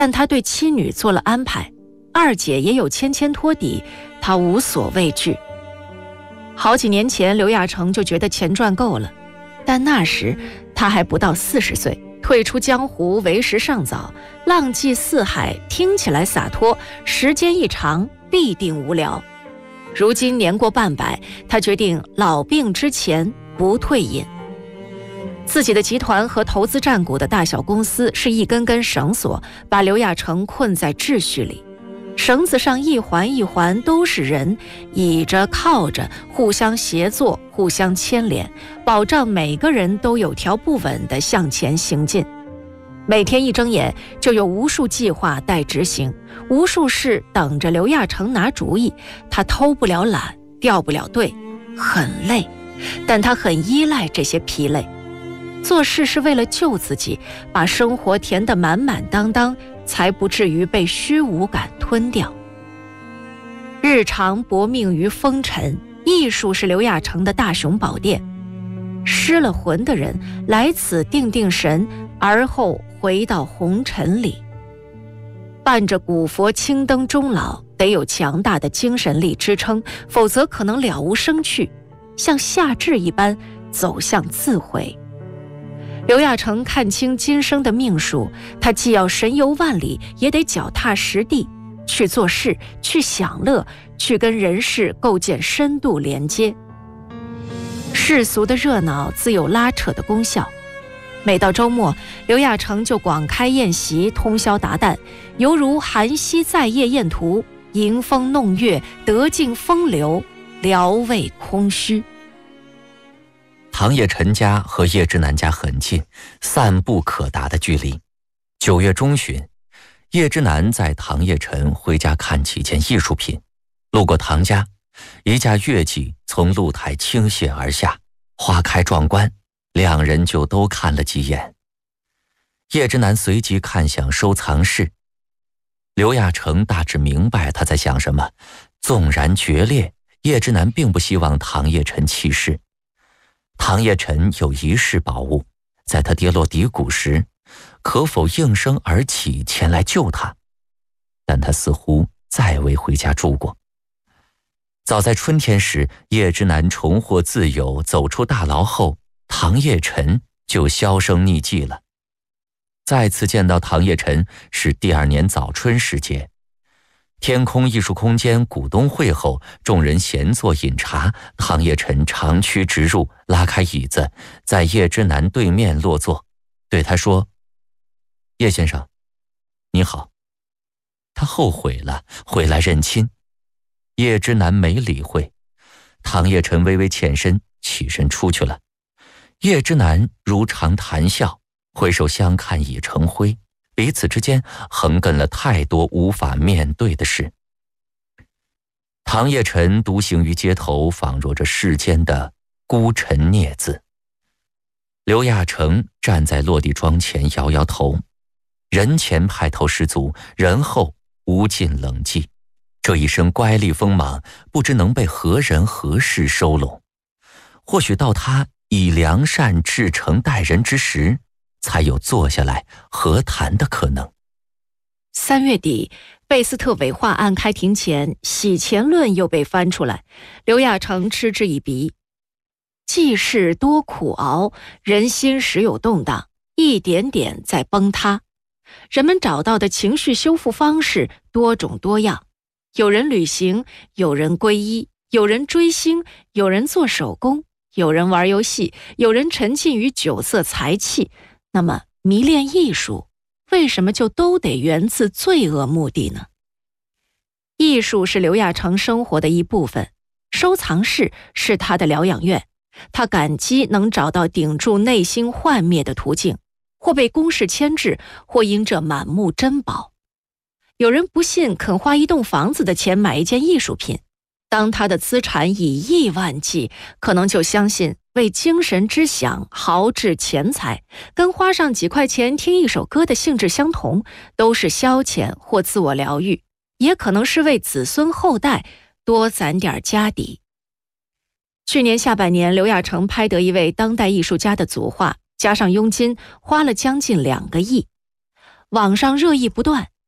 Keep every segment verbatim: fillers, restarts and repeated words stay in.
但他对妻女做了安排，二姐也有谦谦托底，他无所畏惧。好几年前，刘亚成就觉得钱赚够了，但那时他还不到四十岁，退出江湖为时尚早，浪迹四海听起来洒脱，时间一长必定无聊。如今年过半百，他决定老病之前不退隐。自己的集团和投资占股的大小公司是一根根绳索，把刘亚成困在秩序里。绳子上一环一环都是人，倚着靠着，互相协作，互相牵连，保障每个人都有条不紊地向前行进。每天一睁眼，就有无数计划待执行，无数事等着刘亚成拿主意。他偷不了懒，掉不了队，很累，但他很依赖这些疲累。做事是为了救自己，把生活填得满满当当，才不至于被虚无感吞掉。日常搏命于风尘，艺术是刘亚成的大雄宝殿。失了魂的人来此定定神，而后回到红尘里。伴着古佛青灯终老，得有强大的精神力支撑，否则可能了无生趣，像夏至一般走向自毁。刘亚成看清今生的命数，他既要神游万里，也得脚踏实地，去做事，去享乐，去跟人世构建深度连接。世俗的热闹自有拉扯的功效，每到周末，刘亚成就广开宴席，通宵达旦，犹如寒溪在夜宴途，迎风弄月，得尽风流，聊慰空虚。 唐叶陈家和叶之南家很近，散步可达的距离。九月中旬，叶之南载唐叶陈回家看几件艺术品，路过唐家，一架月季从露台倾泻而下，花开壮观，两人就都看了几眼。叶之南随即看向收藏室，刘亚成大致明白他在想什么，纵然决裂，叶之南并不希望唐叶陈弃世。唐叶陈有一世宝物，在他跌落低谷时，可否应声而起前来救他？但他似乎再未回家住过。早在春天时，叶之南重获自由，走出大牢后，唐叶陈就销声匿迹了。再次见到唐叶陈是第二年早春时节，天空艺术空间股东会后，众人闲坐饮茶，唐叶陈长驱直入，拉开椅子，在叶之南对面落座，对他说：“叶先生，你好。”他后悔了，回来认亲。叶之南没理会，唐叶陈微微欠身，起身出去了。叶之南如常谈笑，回首相看已成灰，彼此之间横亘了太多无法面对的事。唐叶陈独行于街头，仿若这世间的孤臣孽子。刘亚成站在落地窗前摇摇头，人前派头十足，人后无尽冷寂。这一生乖戾锋芒，不知能被何人何事收拢。或许到他以良善至诚待人之时，才有坐下来和谈的可能。 三月底，贝斯特伪画案开庭前，洗钱论又被翻出来，刘亚成嗤之以鼻。济世多苦熬，人心时有动荡，一点点在崩塌。人们找到的情绪修复方式多种多样，有人旅行，有人皈依，有人追星，有人做手工，有人玩游戏，有人沉浸于酒色财气。那么迷恋艺术，为什么就都得源自罪恶目的呢？艺术是刘亚成生活的一部分，收藏室是他的疗养院，他感激能找到顶住内心幻灭的途径，或被公事牵制，或因这满目珍宝。有人不信肯花一栋房子的钱买一件艺术品，当他的资产以亿万计，可能就相信为精神之享豪掷钱财，跟花上几块钱听一首歌的性质相同，都是消遣或自我疗愈，也可能是为子孙后代多攒点家底。去年下半年，刘亚成拍得一位当代艺术家的组画，加上佣金，花了将近两个亿。网上热议不断，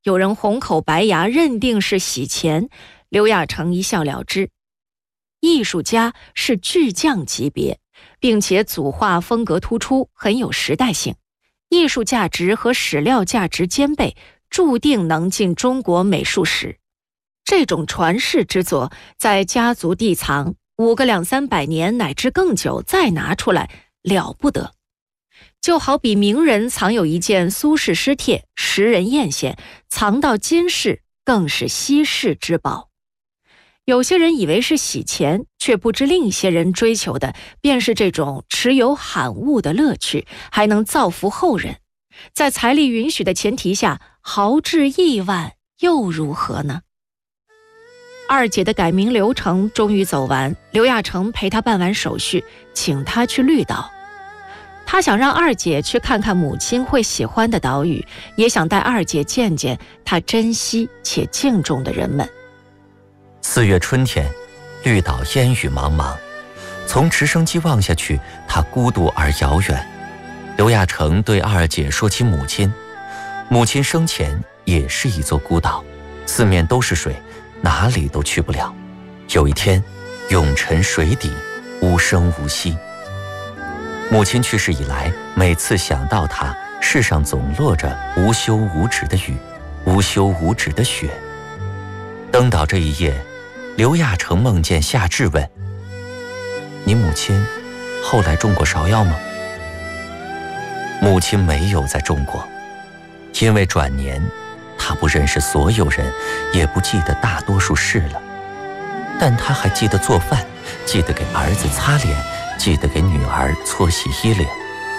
有人红口白牙认定是洗钱，刘亚成一笑了之。艺术家是巨匠级别，并且组画风格突出，很有时代性，艺术价值和史料价值兼备，注定能进中国美术史。这种传世之作在家族地藏五个两三百年乃至更久，再拿出来了不得。就好比名人藏有一件苏轼诗帖，时人艳羡，藏到今世更是稀世之宝。有些人以为是洗钱，却不知另一些人追求的便是这种持有罕物的乐趣，还能造福后人。在财力允许的前提下，豪掷亿万又如何呢？二姐的改名流程终于走完，刘亚成陪她办完手续，请她去绿岛。他想让二姐去看看母亲会喜欢的岛屿，也想带二姐见见她珍惜且敬重的人们。 四月春天，绿岛烟雨茫茫，从直升机望下去，它孤独而遥远。刘亚成对二姐说起母亲，母亲生前也是一座孤岛，四面都是水，哪里都去不了。有一天，永沉水底，无声无息。母亲去世以来，每次想到她，世上总落着无休无止的雨，无休无止的雪。登岛这一夜，刘亚成梦见夏至问：“你母亲后来种过芍药吗？”母亲没有再种过，因为转年她不认识所有人，也不记得大多数事了。但她还记得做饭，记得给儿子擦脸，记得给女儿搓洗衣领。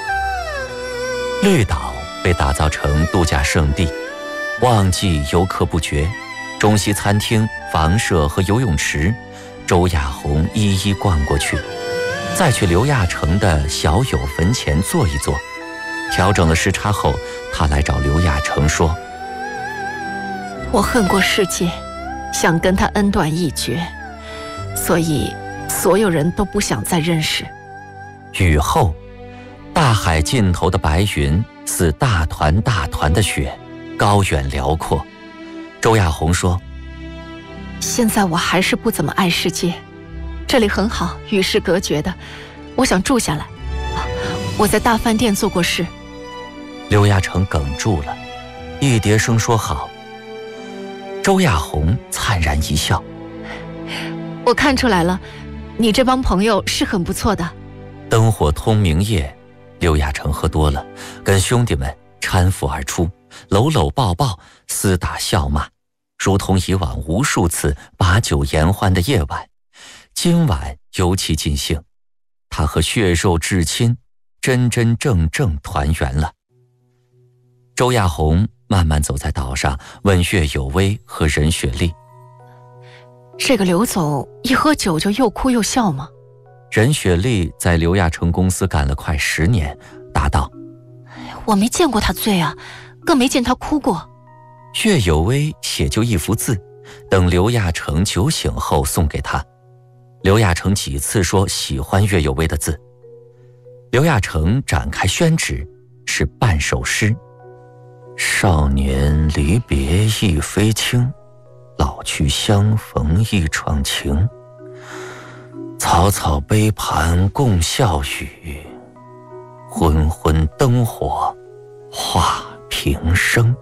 绿岛被打造成度假胜地，旺季游客不绝，中西餐厅、房舍和游泳池，周亚红一一逛过去，再去刘亚成的小友坟前坐一坐。调整了时差后，他来找刘亚成说：“ 我恨过世界，想跟他恩断义绝，所以所有人都不想再认识。” 雨后，大海尽头的白云似大团大团的雪，高远辽阔。周亚红说：“ 现在我还是不怎么爱世界，这里很好，与世隔绝的，我想住下来。我在大饭店做过事。” 刘亚成哽住了，一叠声说好。周亚红灿然一笑：“ 我看出来了，你这帮朋友是很不错的。” 灯火通明夜，刘亚成喝多了，跟兄弟们搀扶而出，搂搂抱抱，厮打笑骂，如同以往无数次把酒言欢的夜晚。今晚尤其尽兴，他和血肉至亲真真正正团圆了。周亚红慢慢走在岛上，问岳有为和任雪丽：“ 这个刘总一喝酒就又哭又笑吗？” 任雪丽在刘亚成公司干了快十年，答道：“ 我没见过他醉啊，更没见他哭过。” 岳有为写就一幅字，等刘亚成酒醒后送给他。刘亚成几次说喜欢岳有为的字，刘亚成展开宣纸，是半首诗：“少年离别意非轻，老去相逢一场情。草草杯盘共笑语，昏昏灯火话平生。”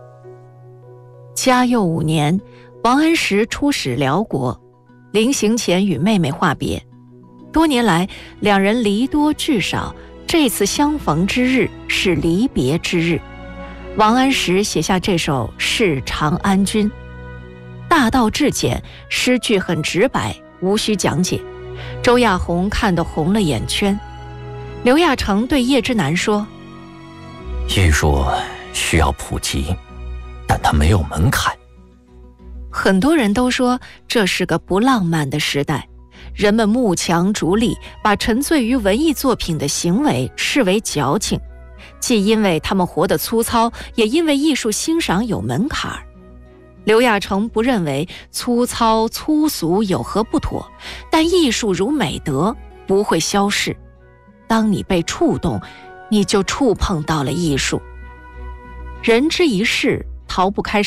嘉佑五年，王安石出使辽国，临行前与妹妹话别。多年来，两人离多聚少，这次相逢之日是离别之日。王安石写下这首《致长安君》，大道至简，诗句很直白，无需讲解。周亚红看得红了眼圈。刘亚成对叶之南说：“ 艺术需要普及，但它没有门槛。” 很多人都说这是个不浪漫的时代，人们慕强逐利，把沉醉于文艺作品的行为视为矫情，既因为他们活得粗糙，也因为艺术欣赏有门槛儿。刘亚成不认为粗糙粗俗有何不妥，但艺术如美德，不会消逝。当你被触动，你就触碰到了艺术。人之一世，逃不开